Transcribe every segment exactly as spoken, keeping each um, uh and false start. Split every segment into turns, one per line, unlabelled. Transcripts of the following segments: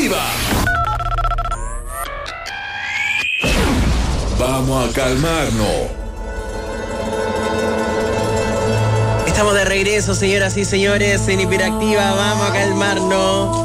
Hiperactiva. Vamos a calmarnos.
Estamos de regreso, señoras y señores, en Hiperactiva. Vamos a calmarnos.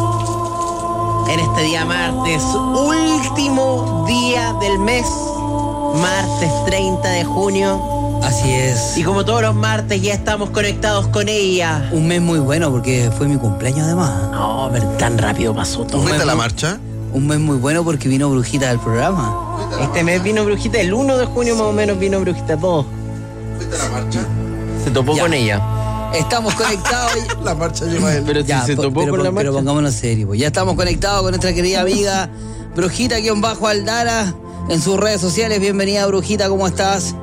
En este día martes, último día del mes, martes treinta de junio.
Así es.
Y como todos los martes ya estamos conectados con ella.
Un mes muy bueno porque fue mi cumpleaños además.
No, pero tan rápido pasó todo.
¿Fuiste a la marcha?
Un mes muy bueno porque vino Brujita al programa.
Este mes vino Brujita, el uno de junio más o menos vino Brujita todo.
¿Fuiste a la marcha?
Se topó
Ya.
con ella.
Estamos conectados.
La marcha lleva él.
Pero si
Ya,
se
po-
topó
pero,
con la
pero
marcha.
pongámonos serios. Pues. Ya estamos conectados con nuestra querida amiga Brujita-Aldara en sus redes sociales. Bienvenida, Brujita, ¿cómo estás?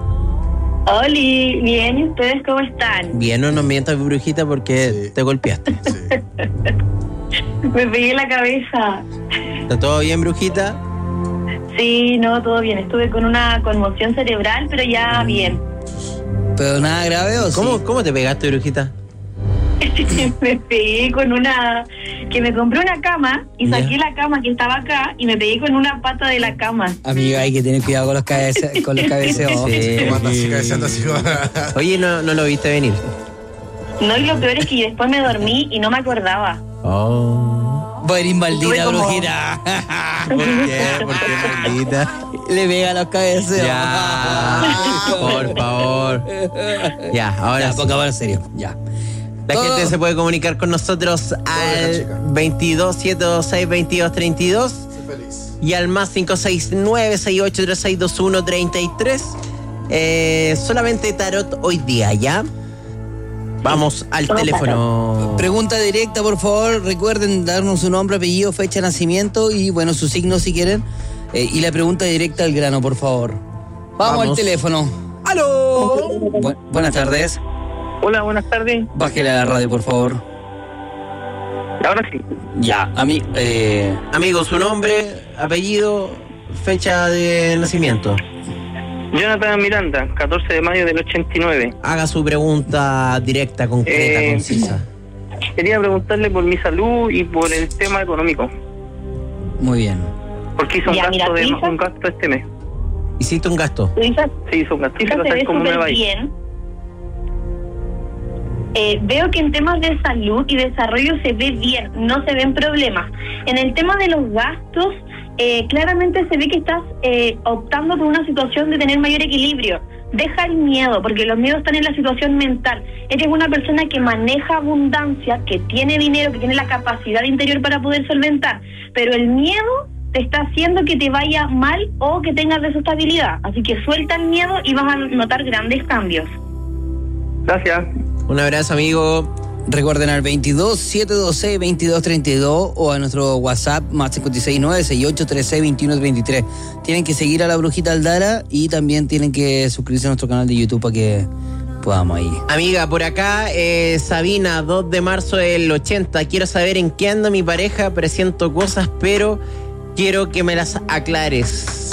Oli, bien, ¿y ustedes cómo están?
Bien, no nos mientas, Brujita, porque
Sí.
te golpeaste.
Sí.
Me pegué la cabeza.
¿Está todo bien, Brujita?
Sí, no, todo bien. Estuve con una conmoción cerebral, pero ya bien.
Pero nada grave, ¿o sí?
¿Cómo, ¿Cómo te pegaste, Brujita?
Me pegué con una... Que me compré una cama y
Ya.
saqué la cama que estaba acá y me pegué con una pata de la cama.
Amiga, hay que tener cuidado con los, cabece con los cabeceos.
Sí.
¿Cómo andas así cabeceando así?
Oye, no, no lo viste venir.
No, y lo peor es que después me dormí y no me acordaba.
Oh.
Vos eres maldita,
Estuve como-
Brujita.
¿Por qué? ¿Por qué, maldita?
Le pega los cabeceos.
Ya, por favor. Ya, ahora
Ya,
sí.
pongamos en serio. Ya.
La
Todo-
gente se puede comunicar con nosotros al veintidós siete dos seis veintidós treinta y dos
Soy feliz.
y al más cinco seis nueve seis ocho tres seis dos uno treinta y tres. Eh, solamente tarot hoy día, ¿ya? Vamos al
Solo
teléfono.
Pregunta directa, por favor. Recuerden darnos su nombre, apellido, fecha de nacimiento y, bueno, su signo si quieren. Eh, y la pregunta directa al grano, por favor. Vamos,
Vamos.
al teléfono.
¡Aló!
Bu- buenas tardes.
Hola, buenas tardes.
Bájele a la radio, por favor.
Ahora sí.
Ya, a mí... Eh,
Amigo, su nombre, apellido, fecha de nacimiento.
Jonathan Miranda, catorce de mayo del ochenta y nueve.
Haga su pregunta directa, concreta,
Eh,
concisa.
Quería preguntarle por mi salud y por el tema económico.
muy bien.
Porque hizo un
Ya,
gasto
mira,
de
tu hija-
un gasto este mes.
¿Hiciste un gasto?
Tu hija,
Sí, hizo un gasto.
tu hija
Quiero
se
saber
ve
cómo me va
súper
a ir.
bien. Eh, veo que en temas de salud y desarrollo se ve bien, no se ven problemas. En el tema de los gastos, eh, claramente se ve que estás eh, optando por una situación de tener mayor equilibrio. Deja el miedo, porque los miedos están en la situación mental. Eres una persona que maneja abundancia, que tiene dinero, que tiene la capacidad interior para poder solventar, pero el miedo te está haciendo que te vaya mal o que tengas desestabilidad. Así que suelta el miedo y vas a notar grandes cambios.
Gracias.
Un abrazo, amigo.
Recuerden al veintidós siete dos seis veintidós treinta y dos o a nuestro WhatsApp más cinco seis nueve seis ocho tres seis veintiuno veintitrés. Tienen que seguir a la Brujita Aldara y también tienen que suscribirse a nuestro canal de YouTube para que podamos ir.
Amiga, por acá, eh, Sabina, dos de marzo del ochenta. Quiero saber en qué anda mi pareja. Presiento cosas, pero quiero que me las aclares.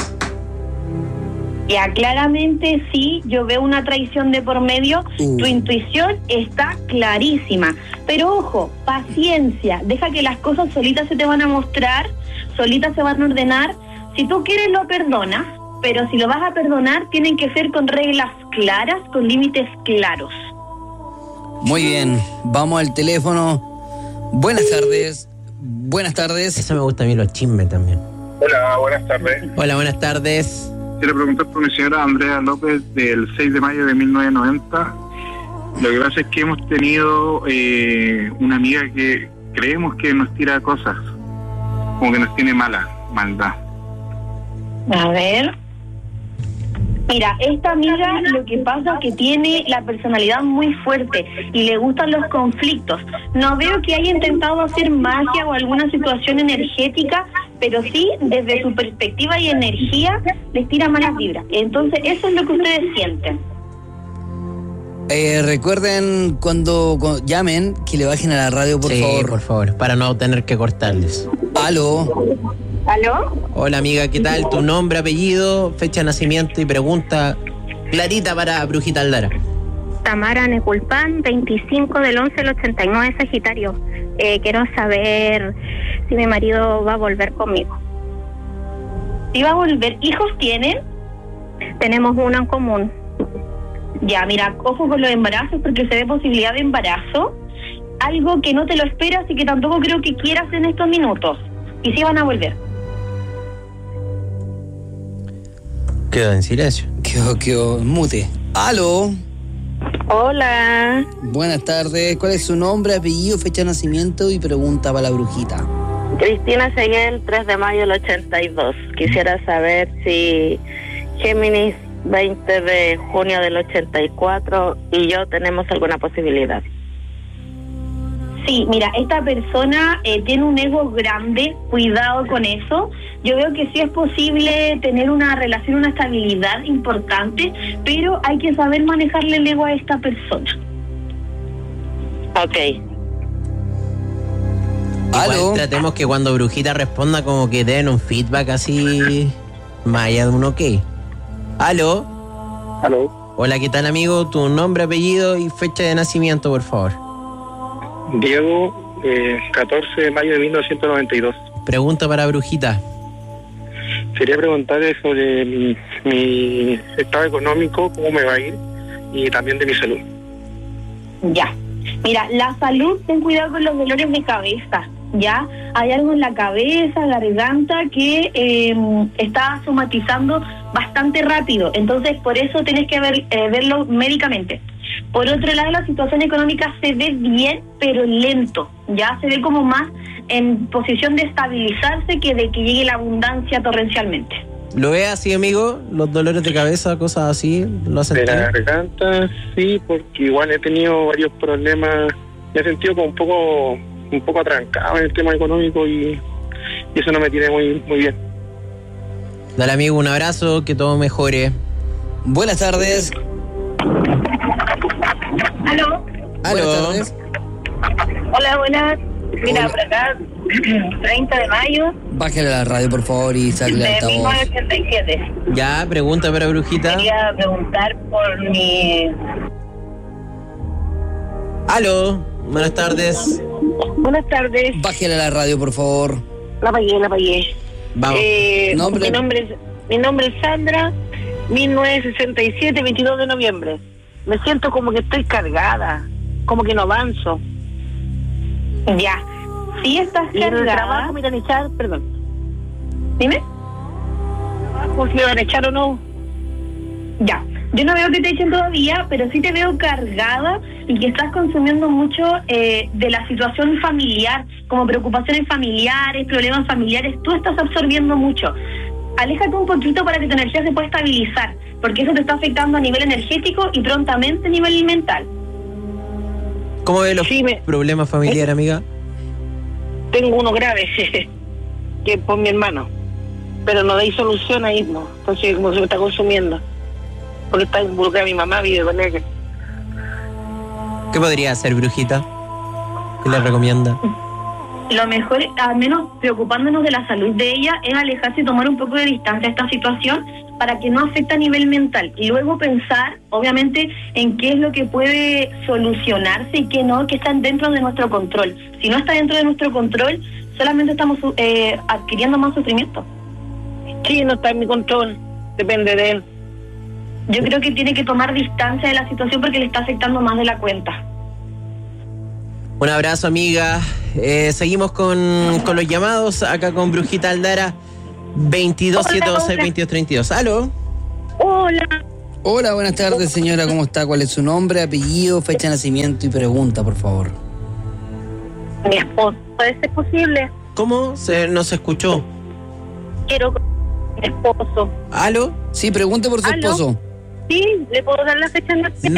Ya, claramente sí, yo veo una traición de por medio,
Uh.
tu intuición está clarísima, pero ojo, paciencia, deja que las cosas solitas se te van a mostrar, solitas se van a ordenar. Si tú quieres lo perdonas, pero si lo vas a perdonar tienen que ser con reglas claras, con límites claros.
Muy bien, vamos al teléfono. Buenas tardes. Buenas tardes.
Eso me gusta a mí, los chismes también.
Hola, buenas tardes.
Hola, buenas tardes.
Quiero preguntar por mi señora Andrea López del seis de mayo de mil novecientos noventa. Lo que pasa es que hemos tenido eh, una amiga que creemos que nos tira cosas, como que nos tiene mala, maldad.
A ver. Mira, esta amiga lo que pasa es que tiene la personalidad muy fuerte y le gustan los conflictos. No veo que haya intentado hacer magia o alguna situación energética, pero sí, desde su perspectiva y energía, les tira malas vibras. Entonces, eso es lo que ustedes sienten.
Eh, recuerden cuando, cuando llamen que le bajen a la radio, por
sí,
favor.
por favor, para no tener que cortarles.
Aló.
¿Aló?
Hola, amiga, ¿qué tal? Tu nombre, apellido, fecha de nacimiento y pregunta clarita para Brujita Aldara.
Tamara Neculpan, veinticinco del once del ochenta y nueve, Sagitario. Eh, quiero saber
si mi marido va a volver conmigo. ¿Si va a volver? ¿Hijos tienen? Tenemos uno en común. Ya, mira, ojo con los embarazos porque se ve posibilidad de embarazo. Algo que no te lo esperas y que tampoco creo que quieras en estos minutos. ¿Y si van a volver?
Quedó en silencio.
Quedó, quedó mute. ¡Aló!
Hola.
Buenas tardes. ¿Cuál es su nombre, apellido, fecha de nacimiento y pregunta para la brujita?
Cristina Seguel, tres de mayo del ochenta y dos. Quisiera saber si Géminis, veinte de junio del ochenta y cuatro, y yo tenemos alguna posibilidad.
Sí, mira, esta persona eh, tiene un ego grande, cuidado con eso. Yo veo que sí es posible tener una relación, una estabilidad importante, pero hay que saber manejarle el ego a esta persona.
Ok.
Igual
¿Aló?
tratemos que cuando brujita responda como que den un feedback así, más allá de un ok. ¿Aló?
Aló,
Hola, ¿qué tal, amigo? Tu nombre, apellido y fecha de nacimiento, por favor.
Diego, eh, catorce de mayo de mil novecientos noventa y dos.
Pregunta para brujita.
Quería preguntarle sobre mi, mi estado económico, cómo me va a ir, y también de mi salud.
Ya. Mira, la salud, ten cuidado con los dolores de cabeza, ¿ya? Hay algo en la cabeza, garganta, que eh, está somatizando bastante rápido. Entonces, por eso tenés que ver, eh, verlo médicamente. Por otro lado, la situación económica se ve bien, pero lento. Ya se ve como más en posición de estabilizarse que de que llegue la abundancia torrencialmente.
¿Lo ve así, amigo? ¿Los dolores de cabeza, cosas así? ¿Lo has
De
sentido?
la garganta, sí, porque igual he tenido varios problemas. Me he sentido como un poco un poco atrancado en el tema económico y, y eso no me tiene muy muy bien.
Dale, amigo, un abrazo, que todo mejore.
Buenas tardes.
¿Aló?
Aló.
Buenas tardes.
Hola, buenas. Mira,
Hola.
por acá, treinta de mayo
Bájale la radio, por favor, y saque el
de mil
altavoz.
novecientos ochenta y siete.
Ya, pregunta para brujita.
Quería preguntar por mi...
Aló, buenas tardes.
Buenas tardes.
Bájale la radio, por favor.
La pagué, la pagué.
Vamos.
Eh,
Nombre.
Mi nombre es mi nombre es Sandra, mil novecientos sesenta y siete, veintidós de noviembre. Me siento como que estoy cargada, como que no avanzo.
Ya. Si estás
Y en el
cargada...
trabajo me iban a echar, perdón.
Dime.
¿Trabajo si me van a echar o no?
Ya. Yo no veo que te echen todavía, pero sí te veo cargada y que estás consumiendo mucho eh, de la situación familiar, como preocupaciones familiares, problemas familiares. Tú estás absorbiendo mucho. Aléjate un poquito para que tu energía se pueda estabilizar, porque eso te está afectando a nivel energético y prontamente a nivel mental.
¿Cómo ve los
Sí, me-
problemas familiares, amiga?
Tengo uno grave, que es por mi hermano. Pero no dais solución ahí, ¿no? Entonces, como se me está consumiendo. Porque está involucrada mi mamá, vive con ella.
¿Qué podría hacer, brujita? ¿Qué le recomienda?
Lo mejor, al menos preocupándonos de la salud de ella, es alejarse y tomar un poco de distancia a esta situación para que no afecte a nivel mental. Y luego pensar, obviamente, en qué es lo que puede solucionarse y qué no, que está dentro de nuestro control. Si no está dentro de nuestro control, solamente estamos eh, adquiriendo más sufrimiento.
Sí, no está en mi control. Depende de él.
Yo creo que tiene que tomar distancia de la situación porque le está afectando más de la cuenta.
Un abrazo, amiga. Eh, seguimos con, con los llamados acá con Brujita Aldara. veintidós setecientos doce veintidós treinta y dos. ¿Aló?
Hola.
Hola, buenas tardes, señora. ¿Cómo está? ¿Cuál es su nombre, apellido, fecha de nacimiento y pregunta, por favor?
Mi esposo. ¿Puede ser posible?
¿Cómo? Se, no se escuchó.
Quiero mi esposo.
¿Aló?
Sí, pregunte por su
¿Aló?
esposo.
Sí, ¿le puedo dar la fecha de nacimiento?